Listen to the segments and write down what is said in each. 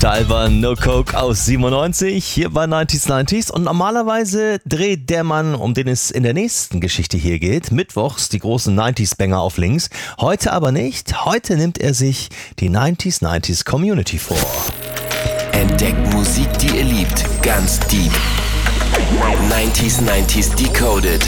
Teil war No Coke aus 97, hier bei 90s und normalerweise dreht der Mann, um den es in der nächsten Geschichte hier geht, mittwochs die großen 90s-Banger auf links. Heute aber nicht, heute nimmt er sich die 90s Community vor. Entdeckt Musik, die ihr liebt, ganz deep. 90s Decoded.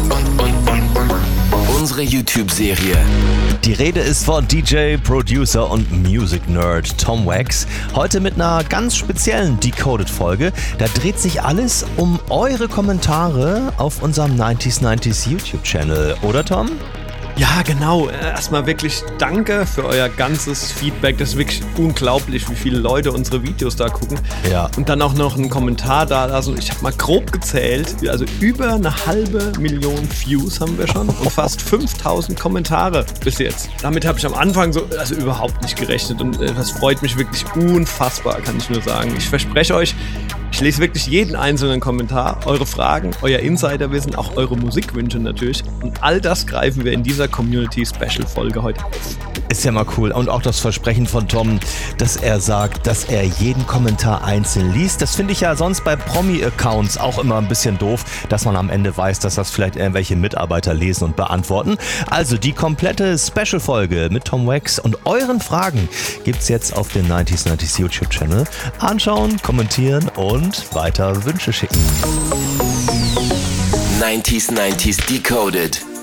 Unsere YouTube-Serie. Die Rede ist von DJ, Producer und Music Nerd Tom Wax. Heute mit einer ganz speziellen Decoded-Folge. Da dreht sich alles um eure Kommentare auf unserem 90s YouTube-Channel, oder Tom? Ja, genau. Erstmal wirklich danke für euer ganzes Feedback. Das ist wirklich unglaublich, wie viele Leute unsere Videos da gucken. Ja. Und dann auch noch einen Kommentar da lassen. Ich habe mal grob gezählt, also über 500.000 Views haben wir schon und fast 5.000 Kommentare bis jetzt. Damit habe ich am Anfang überhaupt nicht gerechnet und das freut mich wirklich unfassbar, kann ich nur sagen. Ich verspreche euch, ich lese wirklich jeden einzelnen Kommentar, eure Fragen, euer Insiderwissen, auch eure Musikwünsche natürlich. Und all das greifen wir in dieser Community-Special-Folge heute auf. Ist ja mal cool. Und auch das Versprechen von Tom, dass er sagt, dass er jeden Kommentar einzeln liest. Das finde ich ja sonst bei Promi-Accounts auch immer ein bisschen doof, dass man am Ende weiß, dass das vielleicht irgendwelche Mitarbeiter lesen und beantworten. Also die komplette Special-Folge mit Tom Wax und euren Fragen gibt's jetzt auf dem 90s YouTube-Channel. Anschauen, kommentieren und weiter Wünsche schicken. 90s Decoded.